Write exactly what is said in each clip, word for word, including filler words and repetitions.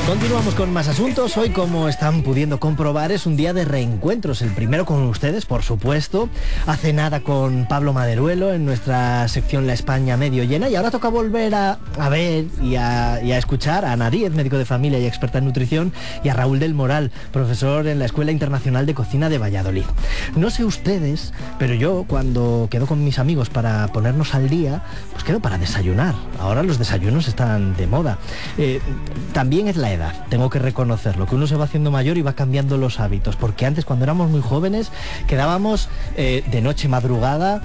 Continuamos con más asuntos. Hoy, como están pudiendo comprobar, es un día de reencuentros. El primero con ustedes, por supuesto. Hace nada con Pablo Maderuelo en nuestra sección La España Medio Llena. Y ahora toca volver a, a ver y a, y a escuchar a Ana Díez, médico de familia y experta en nutrición, y a Raúl del Moral, profesor en la Escuela Internacional de Cocina de Valladolid. No sé ustedes, pero yo cuando quedo con mis amigos para ponernos al día, pues quedo para desayunar. Ahora los desayunos están de moda. Eh, también es la edad, tengo que reconocerlo, que uno se va haciendo mayor y va cambiando los hábitos, porque antes, cuando éramos muy jóvenes, quedábamos eh, de noche, madrugada,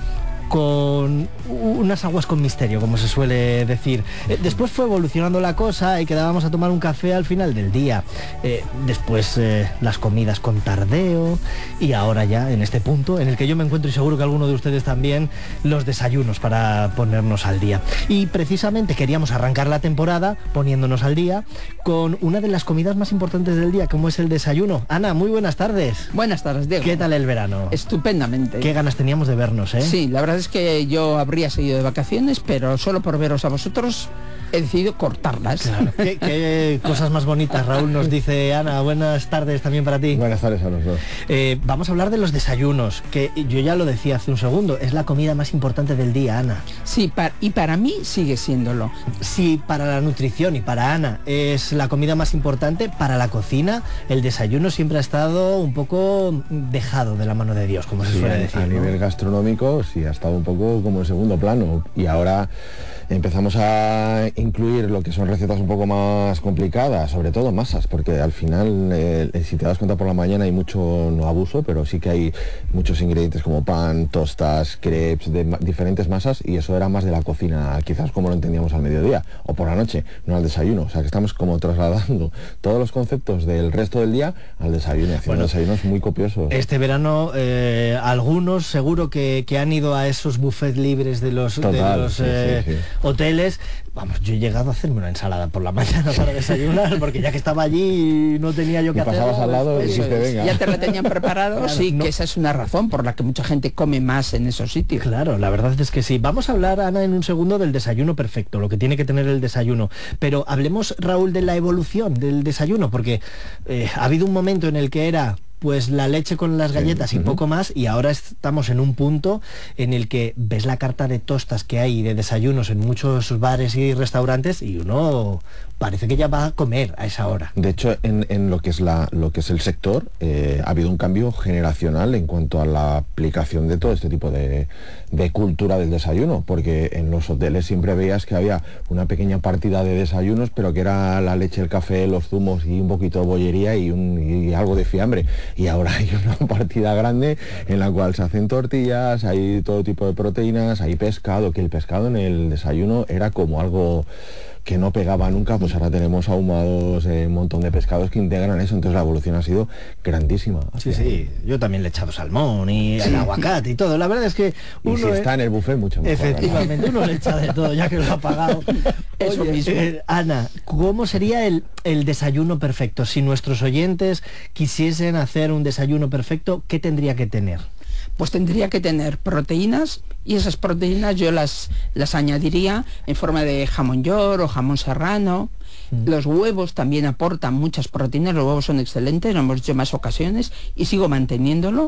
con unas aguas con misterio, como se suele decir. Eh, después fue evolucionando la cosa y quedábamos a tomar un café al final del día. Eh, después eh, las comidas con tardeo, y ahora ya en este punto en el que yo me encuentro, y seguro que alguno de ustedes también, los desayunos para ponernos al día. Y precisamente queríamos arrancar la temporada poniéndonos al día con una de las comidas más importantes del día, como es el desayuno. Ana, muy buenas tardes. Buenas tardes, Diego. ¿Qué tal el verano? Estupendamente. Qué ganas teníamos de vernos, ¿eh? Sí, la verdad es que yo habría seguido de vacaciones, pero solo por veros a vosotros he decidido cortarlas. Claro. ¿Qué, qué cosas más bonitas, Raúl, nos dice Ana? Buenas tardes también para ti. Buenas tardes a los dos. Eh, vamos a hablar de los desayunos, que yo ya lo decía hace un segundo, es la comida más importante del día, Ana. Sí, para, y para mí sigue siéndolo. Sí, para la nutrición y para Ana es la comida más importante, para la cocina el desayuno siempre ha estado un poco dejado de la mano de Dios, como se sí, suele a, decir. A ¿no? nivel gastronómico sí ha estado un poco como en segundo plano, y ahora empezamos a incluir lo que son recetas un poco más complicadas, sobre todo masas, porque al final, eh, si te das cuenta, por la mañana hay mucho, no abuso, pero sí que hay muchos ingredientes como pan, tostas, crepes, de ma diferentes masas, y eso era más de la cocina, quizás como lo entendíamos al mediodía, o por la noche, no al desayuno. O sea que estamos como trasladando todos los conceptos del resto del día al desayuno, haciendo bueno, desayunos muy copiosos. Este verano, eh, algunos seguro que, que han ido a esos buffets libres de los, Total, de los sí, eh, sí, sí. hoteles. Vamos, yo he llegado a hacerme una ensalada por la mañana para desayunar, porque ya que estaba allí y no tenía yo que hacer. Pasabas al lado y dijiste, venga. Ya te la tenían preparado, claro, sí, no. Que esa es una razón por la que mucha gente come más en esos sitios. Claro, la verdad es que sí. Vamos a hablar, Ana, en un segundo del desayuno perfecto, lo que tiene que tener el desayuno. Pero hablemos, Raúl, de la evolución del desayuno, porque eh, ha habido un momento en el que era pues la leche con las galletas sí, y uh-huh. poco más, y ahora estamos en un punto en el que ves la carta de tostas que hay de desayunos en muchos bares y restaurantes y uno parece que ya va a comer a esa hora. De hecho, en, en lo que es la lo que es el sector, eh, ha habido un cambio generacional en cuanto a la aplicación de todo este tipo de, de cultura del desayuno, porque en los hoteles siempre veías que había una pequeña partida de desayunos, pero que era la leche, el café, los zumos y un poquito de bollería y, un, y algo de fiambre. Y ahora hay una partida grande en la cual se hacen tortillas, hay todo tipo de proteínas, hay pescado, que el pescado en el desayuno era como algo que no pegaba nunca, pues ahora tenemos ahumados, eh, un montón de pescados que integran eso, entonces la evolución ha sido grandísima. Sí, sí, yo también le he echado salmón y sí. el aguacate y todo, la verdad es que uno... Y si está en el buffet, mucho mejor. Efectivamente, ¿verdad? Uno le echa de todo, ya que lo ha pagado. Eso Oye, mismo. Eh, Ana, ¿cómo sería el, el desayuno perfecto? Si nuestros oyentes quisiesen hacer un desayuno perfecto, ¿qué tendría que tener? Pues tendría que tener proteínas, y esas proteínas yo las, las añadiría en forma de jamón york o jamón serrano. Mm. Los huevos también aportan muchas proteínas, los huevos son excelentes, lo hemos dicho en más ocasiones y sigo manteniéndolo.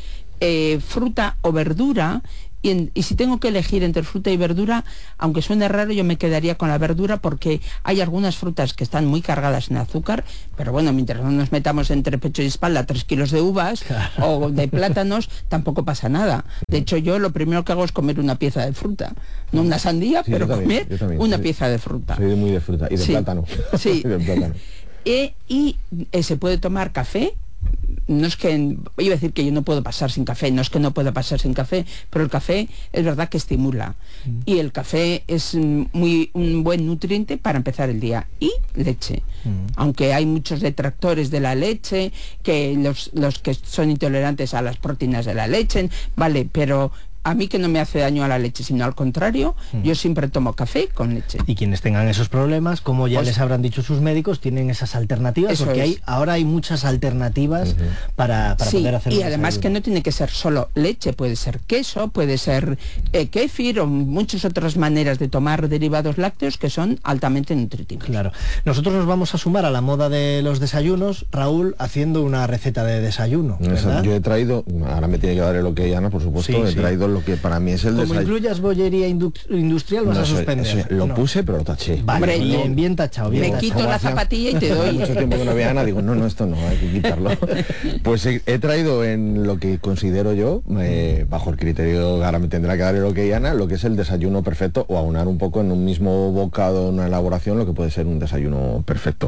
Eh, fruta o verdura, y, en, y si tengo que elegir entre fruta y verdura, aunque suene raro, yo me quedaría con la verdura, porque hay algunas frutas que están muy cargadas en azúcar, pero bueno, mientras no nos metamos entre pecho y espalda tres kilos de uvas, claro, o de plátanos, tampoco pasa nada. De hecho, yo lo primero que hago es comer una pieza de fruta, no una sandía, sí, pero también, comer también, una sí, pieza de fruta. Soy muy de fruta y de sí, plátano. Sí. de plátano. E, y eh, se puede tomar café. No es que, iba a decir que yo no puedo pasar sin café, no es que no pueda pasar sin café, pero el café es verdad que estimula. Mm. Y el café es muy un buen nutriente para empezar el día. Y leche. Mm. Aunque hay muchos detractores de la leche, que los, los que son intolerantes a las proteínas de la leche, vale, pero a mí que no me hace daño a la leche, sino al contrario, mm. yo siempre tomo café con leche. Y quienes tengan esos problemas, como ya pues, les habrán dicho sus médicos, tienen esas alternativas, porque hay, ahora hay muchas alternativas uh-huh. para, para sí, poder hacer y además que no tiene que ser solo leche, puede ser queso, puede ser eh, kéfir o muchas otras maneras de tomar derivados lácteos que son altamente nutritivos. Claro. Nosotros nos vamos a sumar a la moda de los desayunos, Raúl, haciendo una receta de desayuno, ¿verdad? Yo he traído, ahora me tiene que dar el ok, Ana, por supuesto, sí, he sí. traído lo que para mí es el Como desayuno. Como incluyas bollería indu- industrial, vas no, a suspender. Eso, eso, lo no. puse, pero lo taché. Vale, bien, bien tachado. Bien me tachado. quito la zapatilla y te doy. Hace mucho tiempo que no veía a Ana, digo, no, no, esto no, hay que quitarlo. Pues he, he traído en lo que considero yo, eh, bajo el criterio, ahora me tendrá que dar el ok, Ana, lo que es el desayuno perfecto, o aunar un poco en un mismo bocado, una elaboración, lo que puede ser un desayuno perfecto.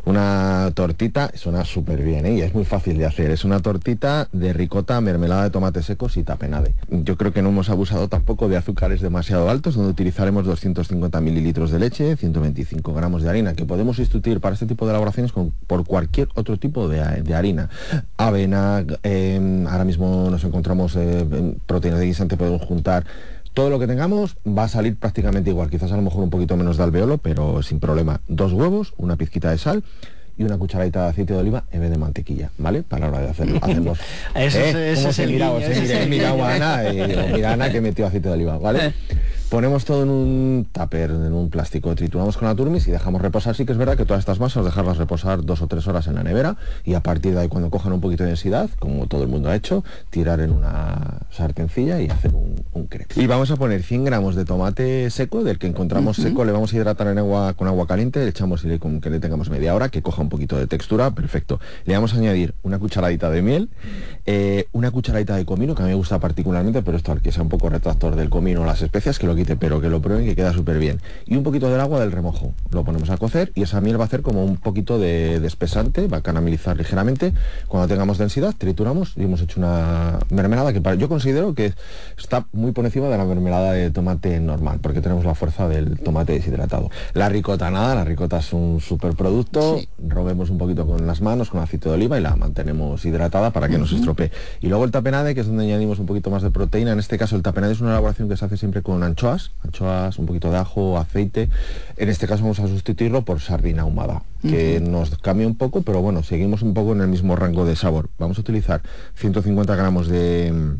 Una tortita, suena súper bien, ¿eh? Y es muy fácil de hacer. Es una tortita de ricota, mermelada de tomates secos y tapenade. Yo creo que no hemos abusado tampoco de azúcares demasiado altos, donde utilizaremos doscientos cincuenta mililitros de leche, ciento veinticinco gramos de harina, que podemos sustituir para este tipo de elaboraciones con, por cualquier otro tipo de, de harina. Avena, eh, ahora mismo nos encontramos eh, proteínas de guisante, podemos juntar. Todo lo que tengamos va a salir prácticamente igual, quizás a lo mejor un poquito menos de alveolo, pero sin problema. Dos huevos, una pizquita de sal y una cucharadita de aceite de oliva en vez de mantequilla, ¿vale? Para la hora de hacerlo. Hacemos. Eso ¿eh? es, ¿Cómo es se el mira? guiño, Se mira, mira a Ana, eh, mira a Ana que metió aceite de oliva, ¿vale? Ponemos todo en un tupper, en un plástico, trituramos con la turmis y dejamos reposar. Sí que es verdad que todas estas masas dejarlas reposar dos o tres horas en la nevera y a partir de ahí, cuando cojan un poquito de densidad, como todo el mundo ha hecho, tirar en una sartencilla y hacer un, un crepe. Y vamos a poner cien gramos de tomate seco, del que encontramos uh-huh. seco, le vamos a hidratar en agua con agua caliente, le echamos y con que le tengamos media hora, que coja un poquito de textura, perfecto. Le vamos a añadir una cucharadita de miel, eh, una cucharadita de comino, que a mí me gusta particularmente, pero esto al que sea un poco retractor del comino o las especias, que lo quite, pero que lo prueben, que queda súper bien. Y un poquito del agua del remojo. Lo ponemos a cocer y esa miel va a hacer como un poquito de, de espesante, va a caramelizar ligeramente. Cuando tengamos densidad, trituramos y hemos hecho una mermelada que para, yo considero que está muy por encima de la mermelada de tomate normal, porque tenemos la fuerza del tomate deshidratado. La ricota nada, la ricota es un súper producto, sí. Robemos un poquito con las manos, con aceite de oliva y la mantenemos hidratada para que uh-huh. no se estropee. Y luego el tapenade, que es donde añadimos un poquito más de proteína. En este caso el tapenade es una elaboración que se hace siempre con anchoas, anchoas, un poquito de ajo, aceite. En este caso vamos a sustituirlo por sardina ahumada, que uh-huh. nos cambia un poco, pero bueno, seguimos un poco en el mismo rango de sabor. Vamos a utilizar ciento cincuenta gramos de,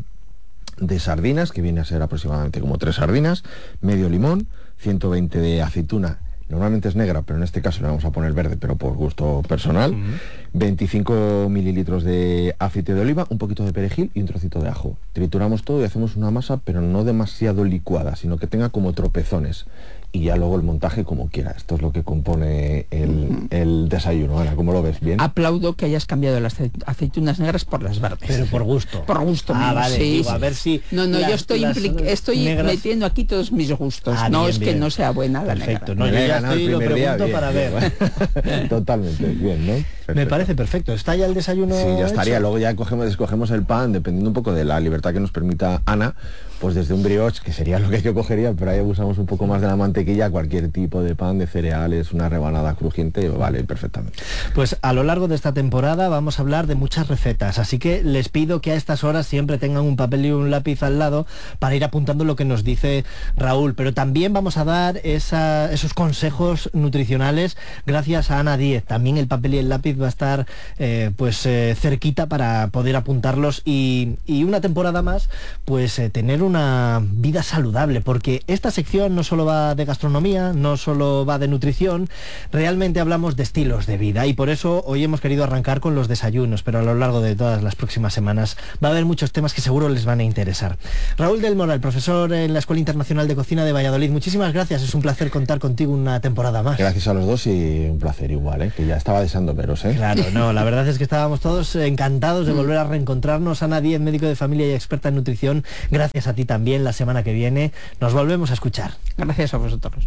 de sardinas, que viene a ser aproximadamente como tres sardinas, medio limón, ciento veinte de aceituna. Normalmente es negra, pero en este caso le vamos a poner verde, pero por gusto personal. Uh-huh. veinticinco mililitros de aceite de oliva, un poquito de perejil y un trocito de ajo. Trituramos todo y hacemos una masa, pero no demasiado licuada, sino que tenga como tropezones. Y ya luego el montaje como quiera. Esto es lo que compone el, uh-huh. el desayuno. Ana, ¿cómo lo ves? ¿Bien? Aplaudo que hayas cambiado las aceitunas negras por las verdes. Pero por gusto. Por gusto. Ah, mío, vale. Sí, digo, sí. A ver si... No, no, las, yo estoy, implic- estoy negras... metiendo aquí todos mis gustos. Ah, no bien, es bien. Que no sea buena la perfecto. negra. No, yo ya estoy, lo pregunto día, para bien, ver. Bien. Totalmente, bien, ¿no? Perfecto. Me parece perfecto. ¿Está ya el desayuno Sí, ya estaría. hecho? Luego ya cogemos, escogemos el pan, dependiendo un poco de la libertad que nos permita Ana, pues desde un brioche, que sería lo que yo cogería, pero ahí abusamos un poco más de la mantequilla, cualquier tipo de pan, de cereales, una rebanada crujiente, vale perfectamente. Pues a lo largo de esta temporada vamos a hablar de muchas recetas, así que les pido que a estas horas siempre tengan un papel y un lápiz al lado para ir apuntando lo que nos dice Raúl, pero también vamos a dar esa, esos consejos nutricionales gracias a Ana Díez. También el papel y el lápiz va a estar eh, pues eh, cerquita para poder apuntarlos y, y una temporada más pues eh, tener una vida saludable, porque esta sección no solo va de gastronomía, no solo va de nutrición, realmente hablamos de estilos de vida y por eso hoy hemos querido arrancar con los desayunos, pero a lo largo de todas las próximas semanas va a haber muchos temas que seguro les van a interesar. Raúl del Moral, profesor en la Escuela Internacional de Cocina de Valladolid, muchísimas gracias, es un placer contar contigo una temporada más. Gracias a los dos y un placer igual, ¿eh? Que ya estaba deseando veros, ¿eh? Claro, no, la verdad es que estábamos todos encantados de volver a reencontrarnos. Ana Díez, médico de familia y experta en nutrición, gracias a ti también. La semana que viene nos volvemos a escuchar. Gracias a vosotros.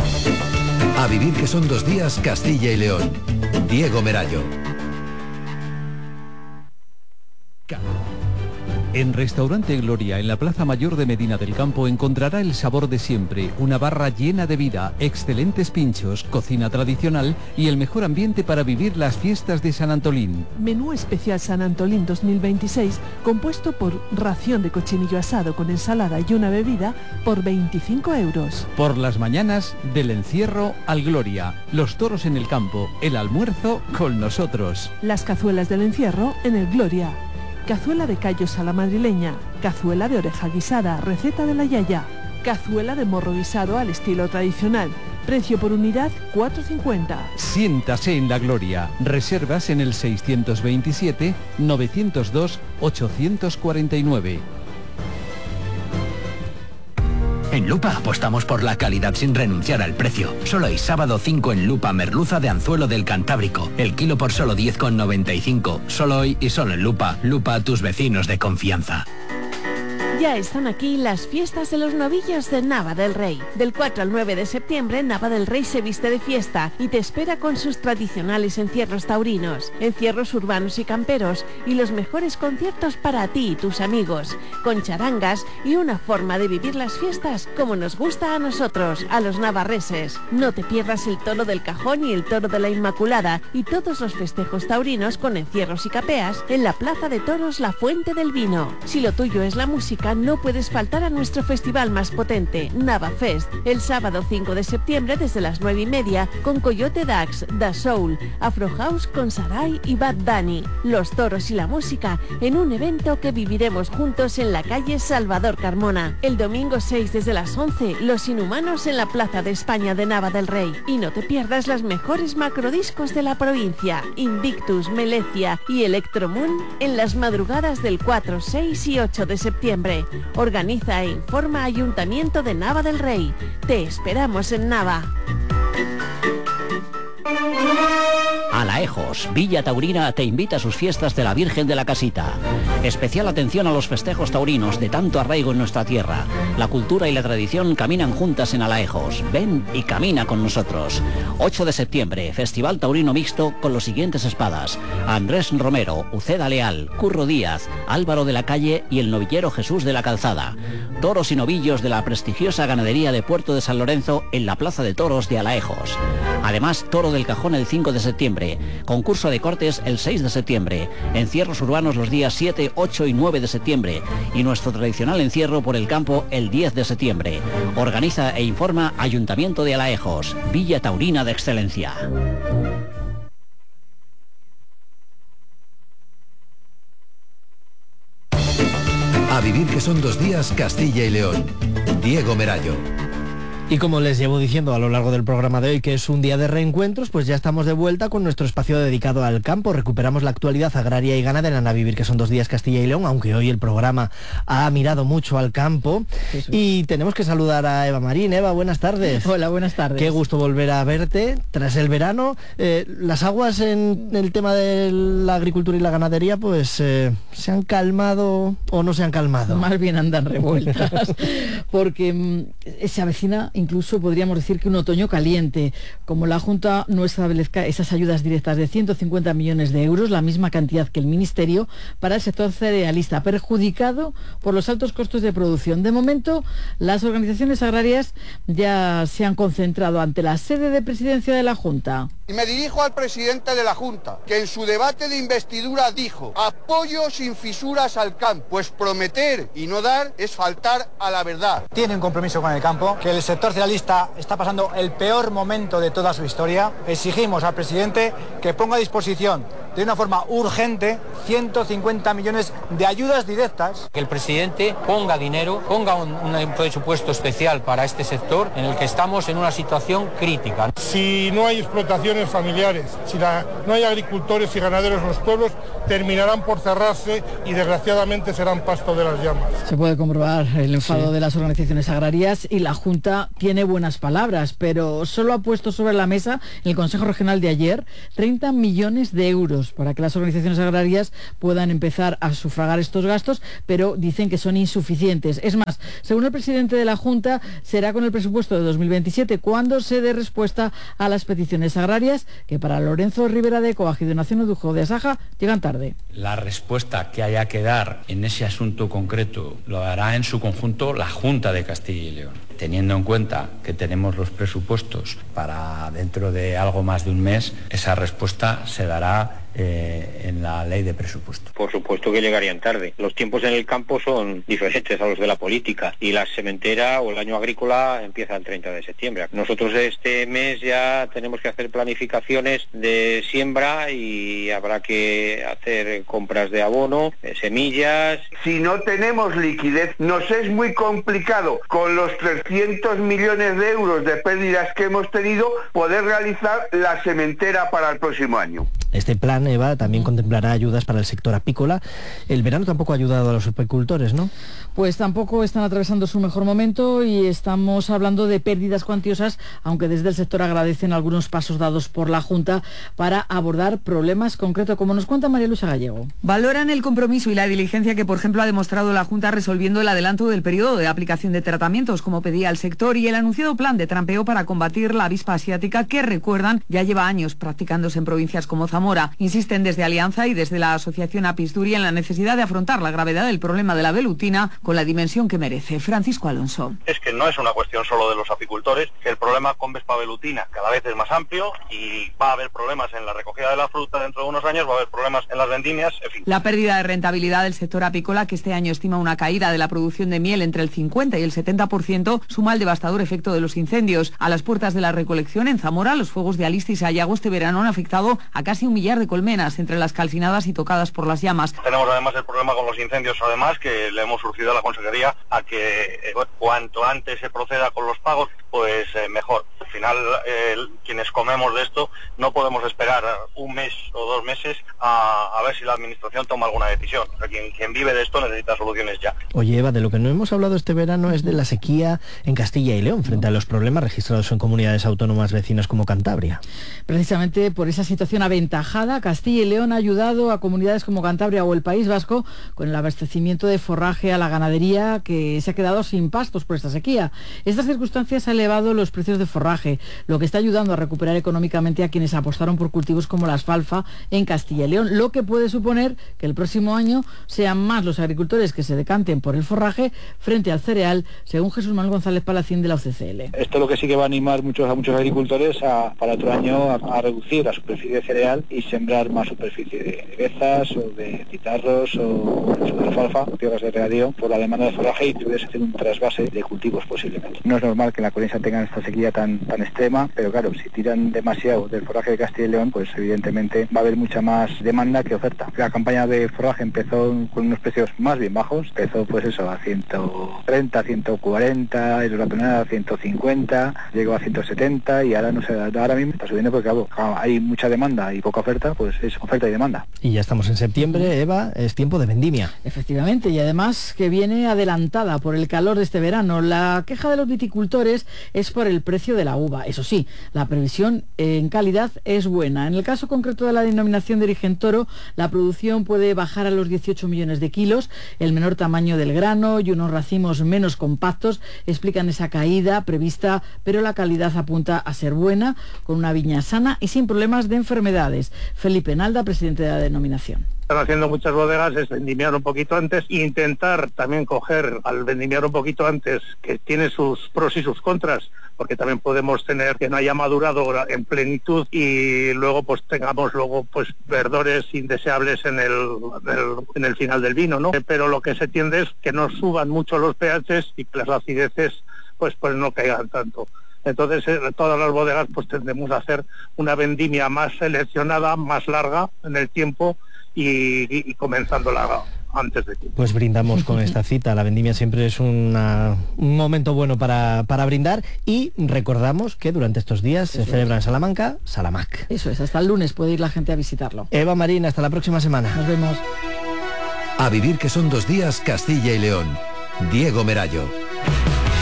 A vivir que son dos días, Castilla y León. Diego Merayo. En Restaurante Gloria, en la Plaza Mayor de Medina del Campo, encontrará el sabor de siempre, una barra llena de vida, excelentes pinchos, cocina tradicional y el mejor ambiente para vivir las fiestas de San Antolín. Menú especial San Antolín dos mil veintiséis, compuesto por ración de cochinillo asado con ensalada y una bebida por veinticinco euros. Por las mañanas, del encierro al Gloria, los toros en el campo, el almuerzo con nosotros. Las cazuelas del encierro en el Gloria. Cazuela de callos a la madrileña, cazuela de oreja guisada, receta de la yaya, cazuela de morro guisado al estilo tradicional, precio por unidad cuatro cincuenta. Siéntase en la Gloria. Reservas en el seiscientos veintisiete, novecientos dos, ochocientos cuarenta y nueve. En Lupa apostamos por la calidad sin renunciar al precio. Solo hay sábado cinco en Lupa merluza de anzuelo del Cantábrico. El kilo por solo diez con noventa y cinco. Solo hoy y solo en Lupa. Lupa, tus vecinos de confianza. Ya están aquí las fiestas de los novillos de Nava del Rey. Del cuatro al nueve de septiembre, Nava del Rey se viste de fiesta y te espera con sus tradicionales encierros taurinos, encierros urbanos y camperos y los mejores conciertos para ti y tus amigos, con charangas y una forma de vivir las fiestas como nos gusta a nosotros, a los navarreses. No te pierdas el toro del Cajón y el toro de la Inmaculada y todos los festejos taurinos con encierros y capeas en la Plaza de Toros La Fuente del Vino. Si lo tuyo es la música, no puedes faltar a nuestro festival más potente, Nava Fest, el sábado cinco de septiembre desde las nueve y media con Coyote Dax, Da Soul, Afro House con Sarai y Bad Bunny. Los toros y la música en un evento que viviremos juntos en la calle Salvador Carmona. El domingo seis desde las once, Los Inhumanos en la Plaza de España de Nava del Rey. Y no te pierdas las mejores macrodiscos de la provincia, Invictus, Melecia y Electromoon en las madrugadas del cuatro, seis y ocho de septiembre. Organiza e informa Ayuntamiento de Nava del Rey. Te esperamos en Nava. Alaejos, Villa Taurina te invita a sus fiestas de la Virgen de la Casita. Especial atención a los festejos taurinos de tanto arraigo en nuestra tierra. La cultura y la tradición caminan juntas en Alaejos. Ven y camina con nosotros. ocho de septiembre, Festival Taurino Mixto con los siguientes espadas: Andrés Romero, Uceda Leal, Curro Díaz, Álvaro de la Calle y el novillero Jesús de la Calzada. Toros y novillos de la prestigiosa ganadería de Puerto de San Lorenzo en la Plaza de Toros de Alaejos. Además, Toro del Cajón el cinco de septiembre, concurso de cortes el seis de septiembre, encierros urbanos los días siete, ocho y nueve de septiembre y nuestro tradicional encierro por el campo el diez de septiembre. Organiza e informa Ayuntamiento de Alaejos, Villa Taurina de Excelencia. A vivir que son dos días, Castilla y León. Diego Merayo. Y como les llevo diciendo a lo largo del programa de hoy que es un día de reencuentros, pues ya estamos de vuelta con nuestro espacio dedicado al campo. Recuperamos la actualidad agraria y ganadera en A Vivir que son dos días, Castilla y León, aunque hoy el programa ha mirado mucho al campo. Eso. Y tenemos que saludar a Eva Marín. Eva, buenas tardes. Hola, buenas tardes. Qué gusto volver a verte tras el verano. Eh, las aguas en el tema de la agricultura y la ganadería pues eh, se han calmado o no se han calmado. Más bien andan revueltas porque mmm, se avecina incluso podríamos decir que un otoño caliente, como la Junta no establezca esas ayudas directas de ciento cincuenta millones de euros, la misma cantidad que el Ministerio, para el sector cerealista, perjudicado por los altos costos de producción. De momento, las organizaciones agrarias ya se han concentrado ante la sede de presidencia de la Junta. Y me dirijo al presidente de la Junta, que en su debate de investidura dijo: apoyo sin fisuras al campo, pues prometer y no dar es faltar a la verdad. Tiene un compromiso con el campo, que el sector cerealista está pasando el peor momento de toda su historia. Exigimos al presidente que ponga a disposición de una forma urgente ciento cincuenta millones de ayudas directas. Que el presidente ponga dinero, ponga un, un presupuesto especial para este sector en el que estamos en una situación crítica. Si no hay explotaciones familiares, si la, no hay agricultores y ganaderos en los pueblos, terminarán por cerrarse y desgraciadamente serán pasto de las llamas. Se puede comprobar el enfado Sí. de las organizaciones agrarias y la Junta tiene buenas palabras, pero solo ha puesto sobre la mesa en el Consejo Regional de ayer treinta millones de euros fondos para que las organizaciones agrarias puedan empezar a sufragar estos gastos, pero dicen que son insuficientes. Es más, según el presidente de la Junta, será con el presupuesto de dos mil veintisiete cuando se dé respuesta a las peticiones agrarias que para Lorenzo Rivera de Coagido y Nación Odujo de Asaja llegan tarde. La respuesta que haya que dar en ese asunto concreto lo dará en su conjunto la Junta de Castilla y León. Teniendo en cuenta que tenemos los presupuestos para dentro de algo más de un mes, esa respuesta se dará Eh, en la ley de presupuesto. Por supuesto que llegarían tarde. Los tiempos en el campo son diferentes a los de la política y la sementera o el año agrícola empieza el treinta de septiembre. Nosotros este mes ya tenemos que hacer planificaciones de siembra y habrá que hacer compras de abono, de semillas. Si no tenemos liquidez, nos es muy complicado con los trescientos millones de euros de pérdidas que hemos tenido poder realizar la sementera para el próximo año. Este plan, Eva, también contemplará ayudas para el sector apícola. El verano tampoco ha ayudado a los apicultores, ¿no? Pues tampoco están atravesando su mejor momento y estamos hablando de pérdidas cuantiosas, aunque desde el sector agradecen algunos pasos dados por la Junta para abordar problemas concretos, como nos cuenta María Luisa Gallego. Valoran el compromiso y la diligencia que, por ejemplo, ha demostrado la Junta resolviendo el adelanto del periodo de aplicación de tratamientos, como pedía el sector, y el anunciado plan de trampeo para combatir la avispa asiática, que, recuerdan, ya lleva años practicándose en provincias como Zamora. Insisten desde Alianza y desde la Asociación Apisturia en la necesidad de afrontar la gravedad del problema de la velutina con la dimensión que merece. Francisco Alonso. Es que no es una cuestión solo de los apicultores, que el problema con Vespa velutina cada vez es más amplio y va a haber problemas en la recogida de la fruta dentro de unos años, va a haber problemas en las vendimias, en fin. La pérdida de rentabilidad del sector apícola, que este año estima una caída de la producción de miel entre el cincuenta y el setenta por ciento, suma el devastador efecto de los incendios. A las puertas de la recolección en Zamora, los fuegos de Aliste y Sayago este verano han afectado a casi un millar de colmenas entre las calcinadas y tocadas por las llamas. Tenemos además el problema con los incendios, además, que le hemos urgido a la Consejería a que eh, cuanto antes se proceda con los pagos, pues eh, mejor. Al final, eh, quienes comemos de esto, no podemos esperar un mes o dos meses a, a ver si la Administración toma alguna decisión. O sea, quien, quien vive de esto necesita soluciones ya. Oye, Eva, de lo que no hemos hablado este verano es de la sequía en Castilla y León, frente a los problemas registrados en comunidades autónomas vecinas como Cantabria. Precisamente por esa situación aventajada, Castilla y León ha ayudado a comunidades como Cantabria o el País Vasco con el abastecimiento de forraje a la ganadería, que se ha quedado sin pastos por esta sequía. Estas circunstancias han elevado los precios de forraje, lo que está ayudando a recuperar económicamente a quienes apostaron por cultivos como la alfalfa en Castilla y León, lo que puede suponer que el próximo año sean más los agricultores que se decanten por el forraje frente al cereal, según Jesús Manuel González Palacín de la U C C L. Esto lo que sí que va a animar muchos a muchos agricultores a, para otro año a, a reducir la superficie de cereal y sembrar más superficie de bezas o de citarros o de alfalfa, tierras de regadío, por la demanda de forraje, y puedes hacer un trasvase de cultivos posiblemente. No es normal que en la Corensa tengan esta sequía tan, tan extrema, pero claro, si tiran demasiado del forraje de Castilla y León, pues evidentemente va a haber mucha más demanda que oferta. La campaña de forraje empezó con unos precios más bien bajos, empezó pues eso a ciento treinta, ciento cuarenta, el ratonera a ciento cincuenta, llegó a ciento setenta y ahora no sé, ahora mismo está subiendo porque claro, hay mucha demanda y poca oferta, pues es oferta y demanda. Y ya estamos en septiembre, Eva, es tiempo de vendimia. Efectivamente, y además que viene adelantada por el calor de este verano. La queja de los viticultores es por el precio de la uva. Eso sí, la previsión en calidad es buena. En el caso concreto de la denominación de origen Toro, la producción puede bajar a los dieciocho millones de kilos. El menor tamaño del grano y unos racimos menos compactos explican esa caída prevista, pero la calidad apunta a ser buena, con una viña sana y sin problemas de enfermedades. Felipe Nalda, presidente de la denominación. Están haciendo muchas bodegas es vendimiar un poquito antes e intentar también coger al vendimiar un poquito antes, que tiene sus pros y sus contras, porque también podemos tener que no haya madurado en plenitud y luego pues tengamos luego pues verdores indeseables en el, en el, en el final del vino, ¿no? Pero lo que se tiende es que no suban mucho los pHs y que las acideces pues, pues no caigan tanto. Entonces, eh, todas las bodegas pues tendremos a hacer una vendimia más seleccionada, más larga en el tiempo y, y, y comenzándola antes de tiempo. Pues brindamos con esta cita. La vendimia siempre es una, un momento bueno para, para brindar, y recordamos que durante estos días Eso se celebra es. en Salamanca, Salamac. Eso es, hasta el lunes puede ir la gente a visitarlo. Eva Marín, hasta la próxima semana. Nos vemos. A vivir que son dos días, Castilla y León. Diego Merallo.